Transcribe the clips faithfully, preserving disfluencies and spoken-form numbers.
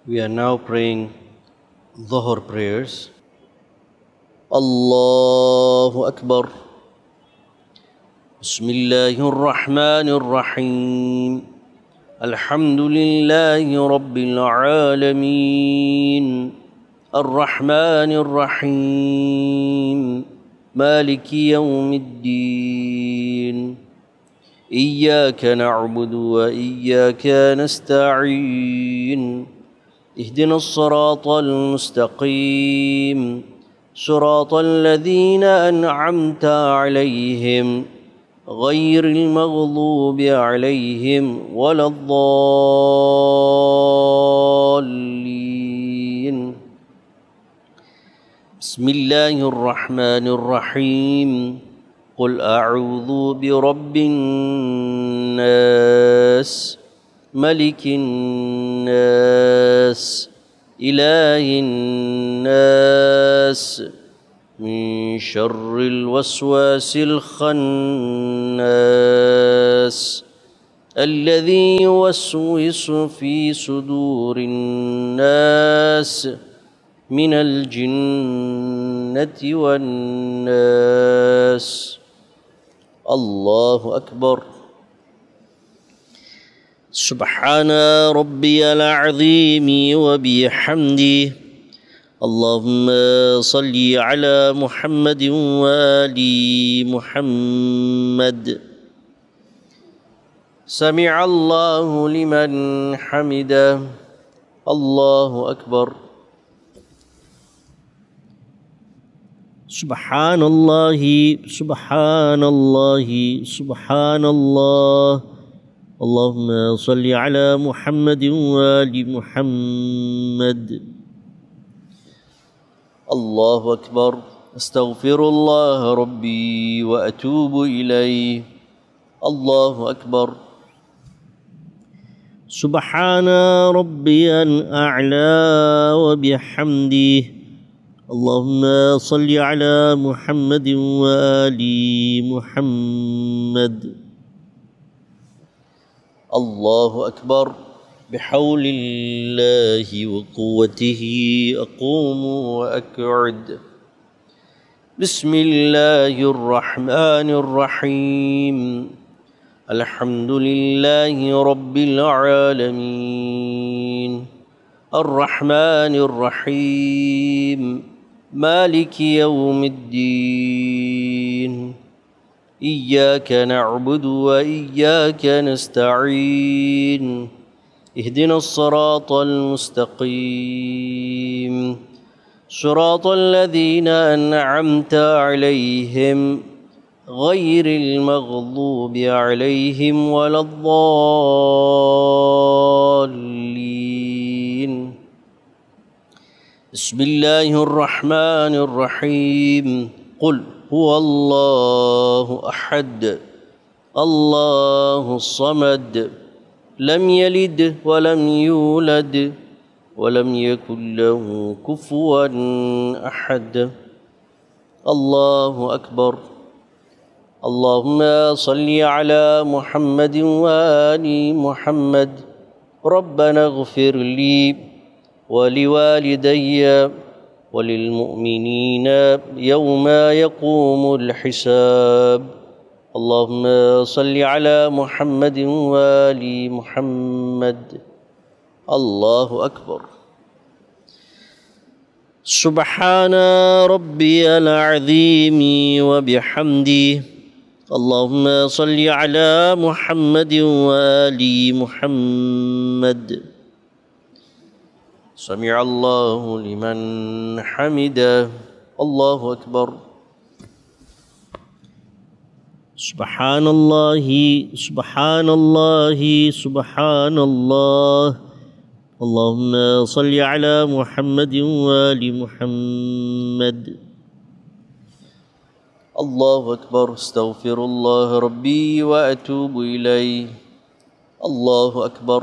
We are now praying Dhuhr prayers. Allahu Akbar. Bismillahir Rahmanir Rahim. Alhamdulillahi Rabbil Alameen. Ar-Rahmanir Rahim. Maliki Yawmiddin. إياك نعبد وإياك نستعين اهدنا الصراط المستقيم صراط الذين أنعمت عليهم غير المغضوب عليهم ولا الضالين بسم الله الرحمن الرحيم قل أعوذ برب الناس ملك الناس إله الناس من شر الوسواس الخناس الذي يوسوس في صدور الناس من الجنة والناس الله أكبر. سبحان ربي العظيم وبحمده. اللهم صل على محمد وآل محمد. سمع الله لمن حمده. الله أكبر. سبحان الله سبحان الله سبحان الله. اللهم صل على محمد وآل محمد. الله أكبر. أستغفر الله ربي وأتوب إليه. الله أكبر. سبحان ربي الأعلى وبحمده. اللهم صل على محمد وآل محمد. الله أكبر. بحول الله وقوته أقوم وأقعد. بسم الله الرحمن الرحيم. الحمد لله رب العالمين. الرحمن الرحيم. مالك يوم الدين. إياك نعبد وإياك نستعين اهدنا الصراط المستقيم صراط الذين أنعمت عليهم غير المغضوب عليهم ولا الضالين. بسم الله الرحمن الرحيم. قل هو الله أحد الله الصمد لم يلد ولم يولد ولم يكن له كفوا أحد. الله أكبر. اللهم صل على محمد وآل محمد. ربنا اغفر لي ولوالدي وللمؤمنين يوم يقوم الحساب. اللهم صل على محمد وآل محمد. الله أكبر. سبحان ربي العظيم وبحمده. اللهم صل على محمد وآل محمد. سمع الله لمن حمده. الله أكبر. سبحان الله سبحان الله سبحان الله. اللهم صل على محمد وآل محمد. الله أكبر. استغفر الله ربي وأتوب إليه. الله أكبر.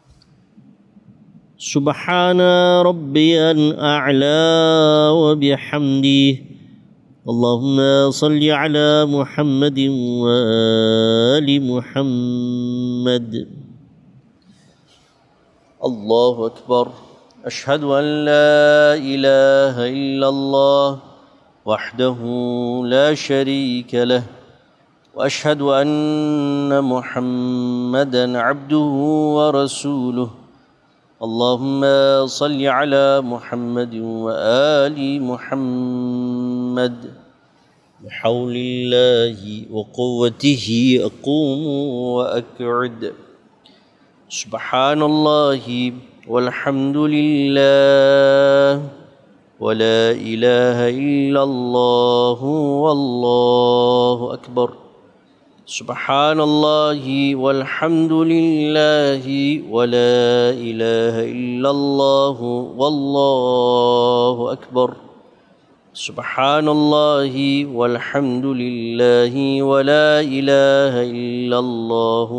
سبحان ربي الأعلى وبحمده. اللهم صل على محمد وآل محمد. الله أكبر. أشهد أن لا إله إلا الله وحده لا شريك له وأشهد أن محمدًا عبده ورسوله اللهم صل على محمد وآل محمد بحول الله وقوته أقوم وأقعد سبحان الله والحمد لله ولا إله إلا الله والله أكبر سبحان الله والحمد لله ولا إله إلا الله والله أكبر سبحان الله والحمد لله ولا إله إلا الله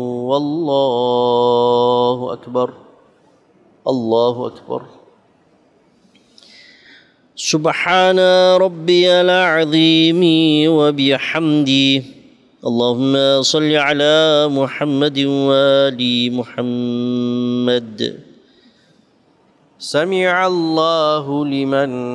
والله أكبر الله أكبر سبحان ربي العظيم وبحمده اللهم صل على محمد وآل محمد سمع الله لمن